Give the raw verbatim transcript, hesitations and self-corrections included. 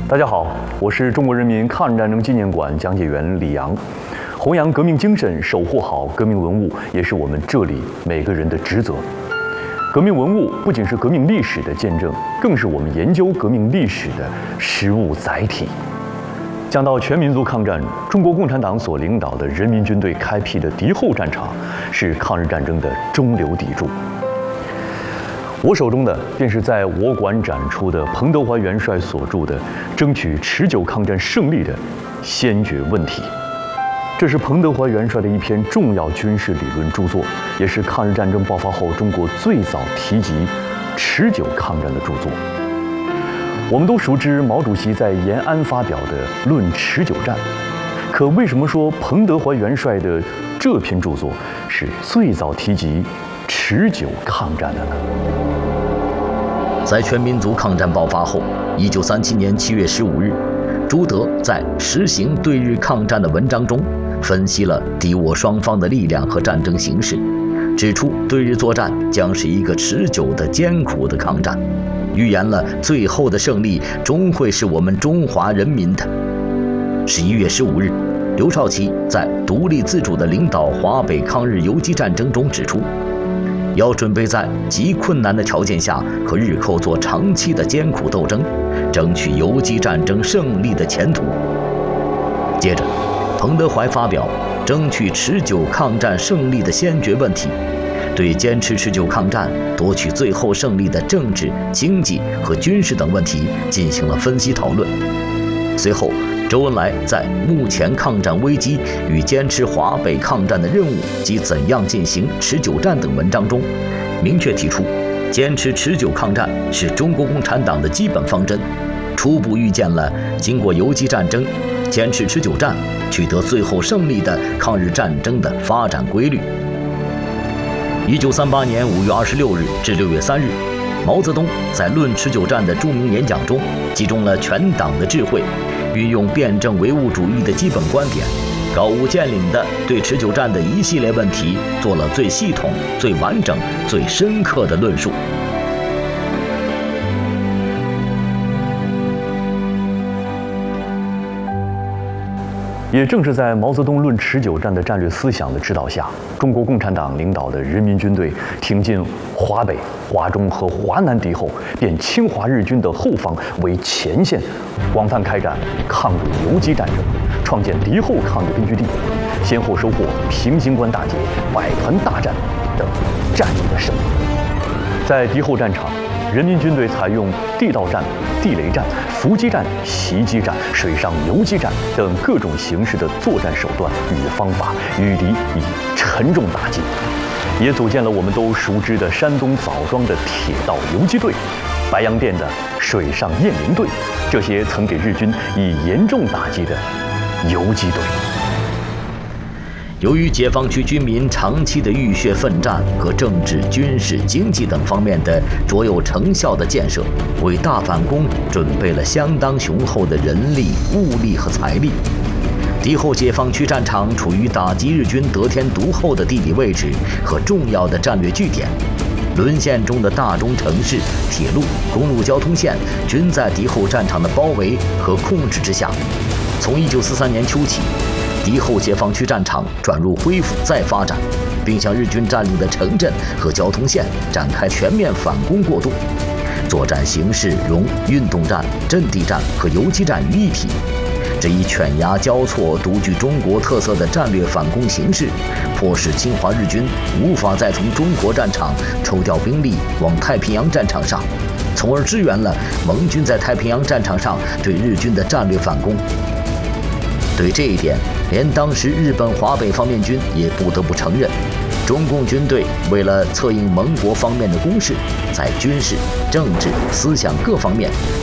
大家好，我是中国人民抗日战争纪念馆讲解员李阳。弘扬革命精神，守护好革命文物，也是我们这里每个人的职责。革命文物不仅是革命历史的见证，更是我们研究革命历史的实物载体。讲到全民族抗战，中国共产党所领导的人民军队开辟的敌后战场，是抗日战争的中流砥柱。我手中的便是在我馆展出的彭德怀元帅所著的《争取持久抗战胜利的先决问题》。这是彭德怀元帅的一篇重要军事理论著作，也是抗日战争爆发后中国最早提及持久抗战的著作。我们都熟知毛主席在延安发表的《论持久战》，可为什么说彭德怀元帅的这篇著作是最早提及持久抗战的呢？ 在全民族抗战爆发后，一九三七年七月十五日，朱德在《实行对日抗战》的文章中，分析了敌我双方的力量和战争形势，指出对日作战将是一个持久的艰苦的抗战，预言了最后的胜利终会是我们中华人民的。十一月十五日，刘少奇在独立自主地领导华北抗日游击战争中指出，要准备在极困难的条件下和日寇做长期的艰苦斗争，争取游击战争胜利的前途。接着，彭德怀发表《争取持久抗战胜利的先决问题》，对坚持持久抗战、夺取最后胜利的政治、经济和军事等问题进行了分析讨论。随后，周恩来在《目前抗战危机与坚持华北抗战的任务及怎样进行持久战》等文章中，明确提出，坚持持久抗战是中国共产党的基本方针，初步预见了经过游击战争、坚持持久战、取得最后胜利的抗日战争的发展规律。一九三八年五月二十六日至六月三日，毛泽东在《论持久战》的著名演讲中，集中了全党的智慧，运用辩证唯物主义的基本观点，高屋建瓴地对持久战的一系列问题做了最系统、最完整、最深刻的论述。 也正是在毛泽东论持久战的战略思想的指导下，中国共产党领导的人民军队挺进华北、华中和华南敌后，便侵华日军的后方为前线，广泛开展抗日游击战争，创建敌后抗日根据地，先后收获平型关大捷、百团大战等战役的胜利。在敌后战场，人民军队采用地道战、地雷战、伏击战、袭击战、水上游击战等各种形式的作战手段与方法，与敌以沉重打击，也组建了我们都熟知的山东枣庄的铁道游击队、白洋淀的水上雁翎队，这些曾给日军以严重打击的游击队。 由于解放区军民长期的浴血奋战和政治、军事、经济等方面的卓有成效的建设，为大反攻准备了相当雄厚的人力、物力和财力。敌后解放区战场处于打击日军得天独厚的地理位置和重要的战略据点，沦陷中的大中城市、铁路、公路交通线均在敌后战场的包围和控制之下。从一九四三年秋起，敌后解放区战场转入恢复再发展，并向日军占领的城镇和交通线展开全面反攻过渡。作战形势融运动战、阵地战和游击战于一体。这一犬牙交错、独具中国特色的战略反攻形势，迫使侵华日军无法再从中国战场抽调兵力往太平洋战场上，从而支援了盟军在太平洋战场上对日军的战略反攻。对这一点，连当时日本华北方面军也不得不承认，中共军队为了策应盟国方面的攻势，在军事、政治、思想各方面